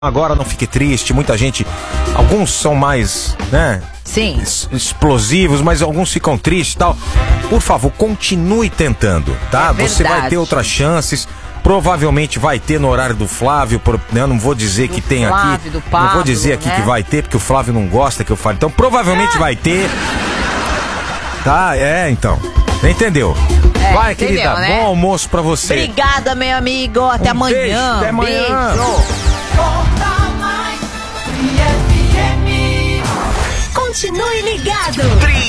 Agora não fique triste, muita gente, alguns são mais, né? Sim. Explosivos, mas alguns ficam tristes e tal. Por favor, continue tentando, tá? Você vai ter outras chances. Provavelmente vai ter no horário do Flávio, né? Eu não vou dizer Do que tem Flávio, aqui. do Pablo, não vou dizer aqui, né, que vai ter, porque o Flávio não gosta que eu fale. Então, provavelmente vai ter. Tá, então. Entendeu? Vai, entendeu, querida. Né? Bom almoço pra você. Obrigada, meu amigo. Até amanhã. Beijo, até amanhã. Beijo. Continue ligado.